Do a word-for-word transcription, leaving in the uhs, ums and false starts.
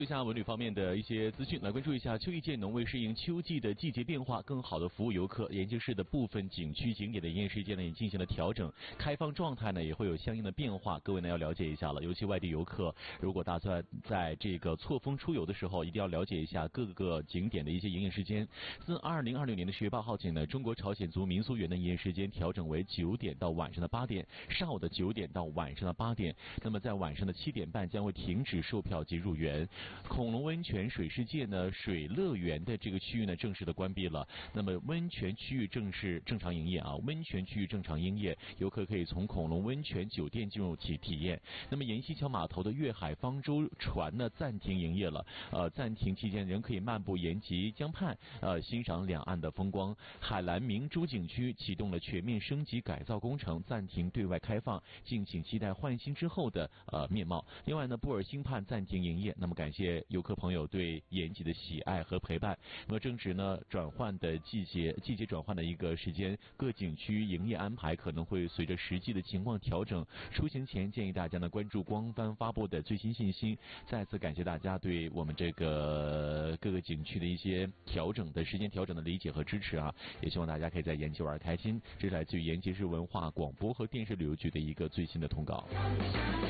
一下文旅方面的一些资讯，来关注一下秋意渐浓，为适应秋季的季节变化，更好的服务游客，延吉市的部分景区景点的营业时间呢也进行了调整，开放状态呢也会有相应的变化，各位呢要了解一下了。尤其外地游客，如果打算在这个错峰出游的时候，一定要了解一下各个景点的一些营业时间。自二零二六年的十月八号起呢，中国朝鲜族民俗园的营业时间调整为九点到晚上的八点，上午的九点到晚上的八点。那么在晚上的七点半将会停止售票及入园。恐龙温泉水世界呢水乐园的这个区域呢正式的关闭了，那么温泉区域正式正常营业啊，温泉区域正常营业，游客可以从恐龙温泉酒店进入体体验。那么沿溪桥码头的粤海方舟船呢暂停营业了，呃，暂停期间仍可以漫步沿吉江畔，呃，欣赏两岸的风光。海蓝明珠景区启动了全面升级改造工程，暂停对外开放，敬请期待焕新之后的呃面貌。另外呢，布尔新畔暂停营业。那么感谢游客朋友对延吉的喜爱和陪伴。那么正值呢转换的季节，季节转换的一个时间，各景区营业安排可能会随着实际的情况调整。出行前建议大家呢关注官方发布的最新信息。再次感谢大家对我们这个各个景区的一些调整的时间调整的理解和支持啊！也希望大家可以在延吉玩开心。这是来自于延吉市文化广播和电视旅游局的一个最新的通稿。